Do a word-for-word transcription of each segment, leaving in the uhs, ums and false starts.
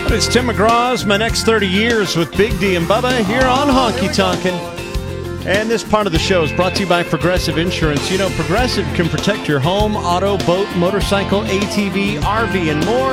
It's Tim McGraw's My Next thirty Years with Big D and Bubba here on Honky Tonkin'. And this part of the show is brought to you by Progressive Insurance. You know, Progressive can protect your home, auto, boat, motorcycle, A T V, R V, and more.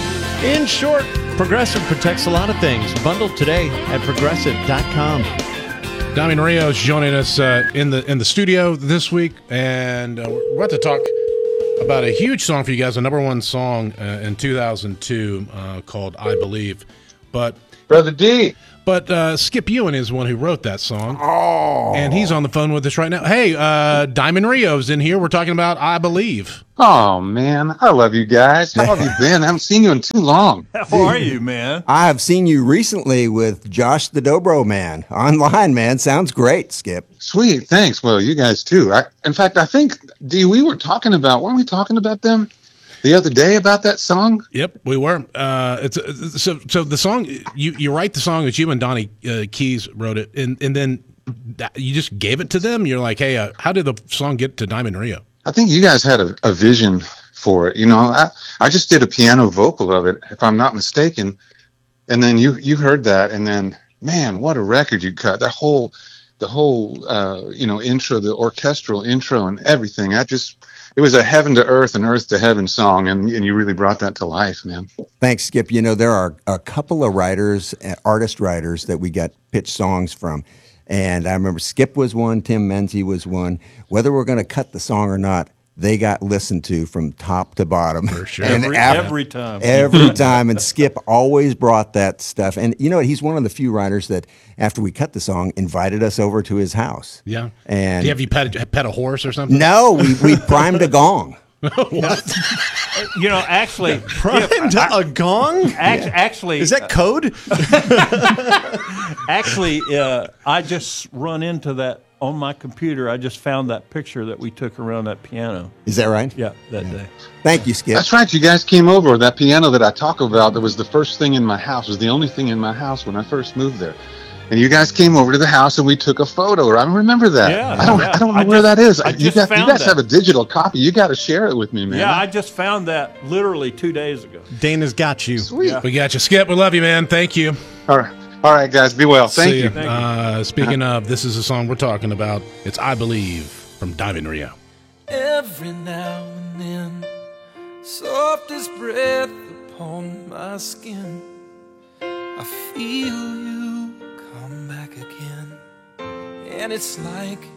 In short, Progressive protects a lot of things. Bundle today at progressive dot com. Diamond Rio is joining us uh, in the in the studio this week, and uh, we're about to talk about a huge song for you guys, a number one song uh, in two thousand two uh, called "I Believe." But Brother D. But uh, Skip Ewan is one who wrote that song, Oh. and he's on the phone with us right now. Hey, uh, Diamond Rio's in here. We're talking about "I Believe." Oh, man. I love you guys. How have you been? I haven't seen you in too long. How are you, man? I have seen you recently with Josh the Dobro Man online, man. Sounds great, Skip. Sweet. Thanks. Well, you guys too. I, in fact, I think, D, we were talking about, weren't we talking about them the other day about that song? Yep, we were. Uh, it's uh, so so the song you you write the song. It's you and Donnie uh, Keys wrote it, and and then that, you just gave it to them. You're like, hey, uh, how did the song get to Diamond Rio? I think you guys had a, a vision for it. You know, I, I just did a piano vocal of it, if I'm not mistaken. And then you, you heard that, and then, man, what a record you cut. That whole, the whole, uh, you know, intro, the orchestral intro and everything. I just, it was a heaven to earth and earth to heaven song, and, and you really brought that to life, man. Thanks, Skip. You know, there are a couple of writers, uh, artist writers that we got pitched songs from. And I remember Skip was one, Tim Menzie was one. Whether we're going to cut the song or not, they got listened to from top to bottom. For sure. And Every, after, every time. Every time. And Skip always brought that stuff. And you know what? He's one of the few writers that, after we cut the song, invited us over to his house. Yeah. And Do you have you pet, pet a horse or something? no, we, we primed a gong. What? You know, actually, Primed a gong? act, actually, Is that code? actually, uh, I just run into that on my computer. I just found that picture that we took around that piano. Is that right? Yeah, that day. Thank you, Skip. That's right. You guys came over. That piano that I talk about, that was the first thing in my house, was the only thing in my house when I first moved there. And you guys came over to the house and we took a photo. I remember that. Yeah, I don't. yeah. I don't know I where just- that is. I you just guys, you found guys that. have a digital copy. You got to share it with me, man. Yeah, I just found that literally two days ago. Dana's got you. Sweet. Yeah. We got you, Skip. We love you, man. Thank you. All right. All right, guys. Be well. Thank See you. ya. Thank you. Uh, speaking of, this is a song we're talking about. It's "I Believe" from Diamond Rio. Every now and then, soft as breath upon my skin, I feel you come back again, and it's like